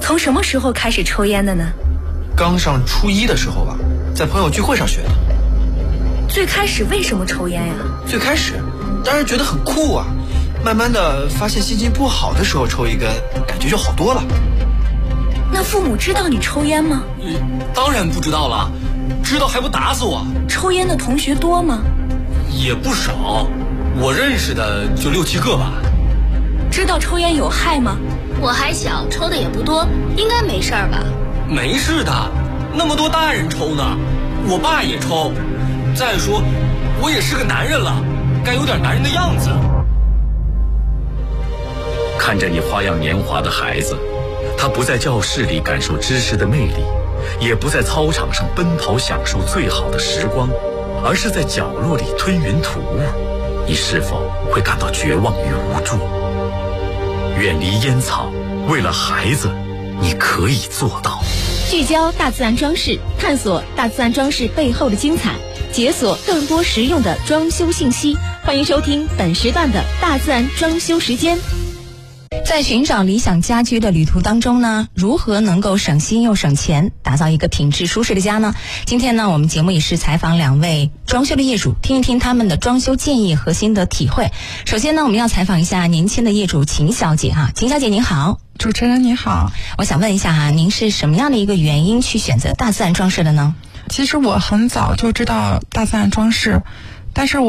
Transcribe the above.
从什么时候开始抽烟的呢？ 刚上初一的时候吧，在朋友聚会上学的。 最开始为什么抽烟呀？ 最开始当然觉得很酷啊，慢慢的发现心情不好的时候抽一根，感觉就好多了。 那父母知道你抽烟吗？ 当然不知道了，知道还不打死我。 抽烟的同学多吗？ 也不少，我认识的就6、7个吧。 知道抽烟有害吗？ 我还小，抽的也不多，应该没事吧？ 没事的，那么多大人抽呢，我爸也抽。再说，我也是个男人了，该有点男人的样子。 看着你花样年华的孩子，他不在教室里感受知识的魅力，也不在操场上奔跑享受最好的时光，而是在角落里吞云吐雾，你是否会感到绝望与无助？远离烟草，为了孩子，你可以做到。 聚焦大自然装饰，探索大自然装饰背后的精彩，解锁更多实用的装修信息。欢迎收听本时段的大自然装修时间。在寻找理想家居的旅途当中呢，如何能够省心又省钱，打造一个品质舒适的家呢？今天呢，我们节目也是采访2位装修的业主，听一听他们的装修建议和心得体会。首先呢，我们要采访一下年轻的业主秦小姐哈。秦小姐您好。 主持人你好， 我想问一下哈，您是什么样的一个原因去选择大自然装饰的呢？ 其实我很早就知道大自然装饰，但是